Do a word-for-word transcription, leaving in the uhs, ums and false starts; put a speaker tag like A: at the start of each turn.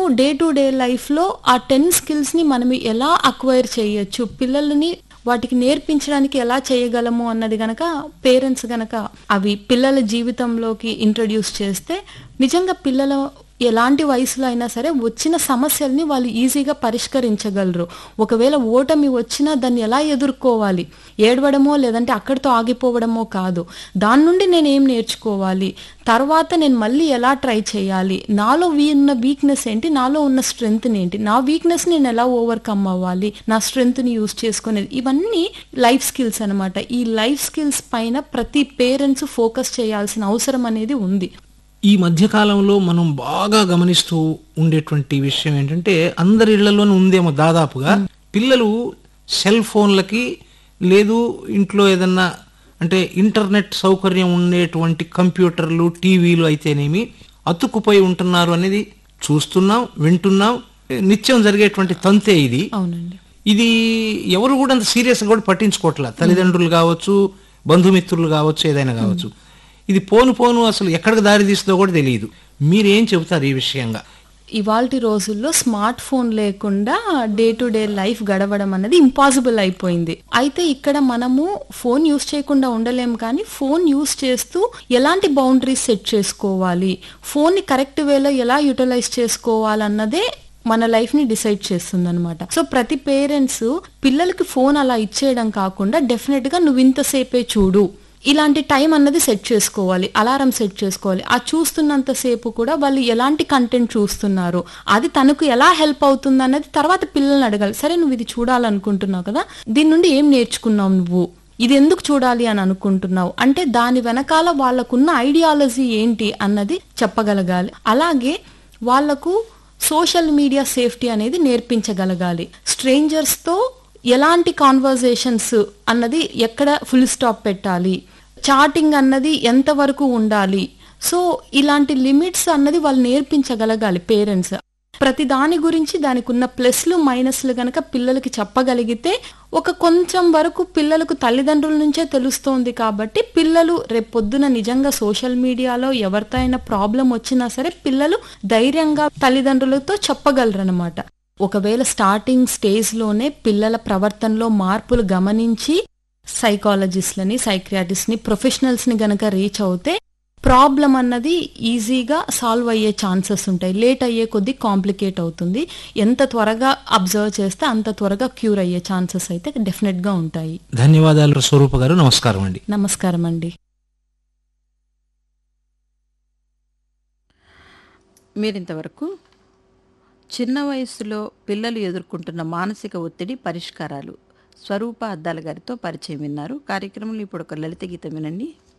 A: Day to day లైఫ్లో ఆ ten స్కిల్స్ని మనం ఎలా అక్వైర్ చేయొచ్చు, పిల్లల్ని వాటికి నేర్పించడానికి ఎలా చేయగలము అన్నది గనక పేరెంట్స్ గనక అవి పిల్లల జీవితంలోకి ఇంట్రడ్యూస్ చేస్తే నిజంగా పిల్లల ఎలాంటి వయసులో అయినా సరే వచ్చిన సమస్యల్ని వాళ్ళు ఈజీగా పరిష్కరించగలరు. ఒకవేళ ఓటమి వచ్చినా దాన్ని ఎలా ఎదుర్కోవాలి, ఏడవడమో లేదంటే అక్కడితో ఆగిపోవడమో కాదు, దాని నుండి నేను ఏం నేర్చుకోవాలి, తర్వాత నేను మళ్ళీ ఎలా ట్రై చేయాలి, నాలో ఉన్న వీక్నెస్ ఏంటి, నాలో ఉన్న స్ట్రెంగ్త్ ఏంటి, నా వీక్నెస్ నేను ఎలా ఓవర్కమ్ అవ్వాలి, నా స్ట్రెంగ్త్ని యూజ్ చేసుకునేది, ఇవన్నీ లైఫ్ స్కిల్స్ అనమాట. ఈ లైఫ్ స్కిల్స్ పైన ప్రతి పేరెంట్స్ ఫోకస్ చేయాల్సిన అవసరం అనేది ఉంది.
B: ఈ మధ్యకాలంలో మనం బాగా గమనిస్తూ ఉండేటువంటి విషయం ఏంటంటే అందరి ఇళ్లలోనూ ఉందేమో దాదాపుగా, పిల్లలు సెల్ ఫోన్లకి లేదు ఇంట్లో ఏదన్నా అంటే ఇంటర్నెట్ సౌకర్యం ఉండేటువంటి కంప్యూటర్లు టీవీలు అయితేనేమి అతుక్కుపోయి ఉంటున్నారు అనేది చూస్తున్నాం, వింటున్నాం. నిత్యం జరిగేటువంటి తంతే ఇది.
A: అవునండి.
B: ఇది ఎవరు కూడా అంత సీరియస్గా కూడా పట్టించుకోవట్లేదు. తల్లిదండ్రులు కావచ్చు, బంధుమిత్రులు కావచ్చు, ఏదైనా కావచ్చు. ఇది పోను పోను అసలు ఎక్కడికి దారి తీస్తుందో కూడా తెలియదు. మీరేం చెబుతారు ఈ విషయంగా?
A: ఇవాల్టి రోజుల్లో స్మార్ట్ ఫోన్ లేకుండా డే టు డే లైఫ్ గడవడం అనేది ఇంపాసిబుల్ అయిపోయింది. అయితే ఇక్కడ మనము ఫోన్ యూస్ చేయకుండా ఉండలేం, కానీ ఫోన్ యూస్ చేస్తూ ఎలాంటి బౌండరీస్ సెట్ చేసుకోవాలి, ఫోన్ని కరెక్ట్ వేలో ఎలా యూటిలైజ్ చేసుకోవాలన్నదే మన లైఫ్ ని డిసైడ్ చేస్తుంది అనమాట. సో ప్రతి పేరెంట్స్ పిల్లలకి ఫోన్ అలా ఇచ్చేయడం కాకుండా డెఫినెట్ గా నువ్వు ఇంతసేపే చూడు, ఇలాంటి టైం అన్నది సెట్ చేసుకోవాలి, అలారం సెట్ చేసుకోవాలి. ఆ చూస్తున్నంత సేపు కూడా వాళ్ళు ఎలాంటి కంటెంట్ చూస్తున్నారు, అది తనకు ఎలా హెల్ప్ అవుతుంది అన్నది తర్వాత పిల్లల్ని అడగాలి. సరే నువ్వు ఇది చూడాలనుకుంటున్నావు కదా, దీని నుండి ఏం నేర్చుకున్నావు, నువ్వు ఇది ఎందుకు చూడాలి అని అనుకుంటున్నావు అంటే దాని వెనకాల వాళ్ళకున్న ఐడియాలజీ ఏంటి అన్నది చెప్పగలగాలి. అలాగే వాళ్లకు సోషల్ మీడియా సేఫ్టీ అనేది నేర్పించగలగాలి. స్ట్రేంజర్స్తో ఎలాంటి కాన్వర్జేషన్స్ అన్నది ఎక్కడ ఫుల్ స్టాప్ పెట్టాలి, చాటింగ్ అన్నది ఎంతవరకు ఉండాలి, సో ఇలాంటి లిమిట్స్ అన్నది వాళ్ళు నేర్పించగలగాలి పేరెంట్స్. ప్రతి దాని గురించి దానికి ఉన్న ప్లస్లు మైనస్లు గనక పిల్లలకి చెప్పగలిగితే ఒక కొంచెం వరకు పిల్లలకు తల్లిదండ్రుల నుంచే తెలుస్తోంది కాబట్టి పిల్లలు రేపొద్దున నిజంగా సోషల్ మీడియాలో ఎవరితో అయినా ప్రాబ్లం వచ్చినా సరే పిల్లలు ధైర్యంగా తల్లిదండ్రులతో చెప్పగలరనమాట. ఒకవేళ స్టార్టింగ్ స్టేజ్లోనే పిల్లల ప్రవర్తనలో మార్పులు గమనించి సైకాలజిస్ట్లని, సైక్రియాటిస్ట్ని, ప్రొఫెషనల్స్ని గనక రీచ్ అవుతే ప్రాబ్లం అన్నది ఈజీగా సాల్వ్ అయ్యే ఛాన్సెస్ ఉంటాయి. లేట్ అయ్యే కొద్దీ కాంప్లికేట్ అవుతుంది. ఎంత త్వరగా అబ్జర్వ్ చేస్తే అంత త్వరగా క్యూర్ అయ్యే ఛాన్సెస్ అయితే డెఫినెట్గా ఉంటాయి.
B: ధన్యవాదాలు స్వరూప గారు. నమస్కారం అండి.
A: నమస్కారం అండి.
C: మీరింతవరకు చిన్న వయస్సులో పిల్లలు ఎదుర్కొంటున్న మానసిక ఒత్తిడి పరిష్కారాలు స్వరూప అద్దాల గారితో పరిచయం విన్నారు. కార్యక్రమంలో ఇప్పుడు ఒక లలిత గీతం వినండి.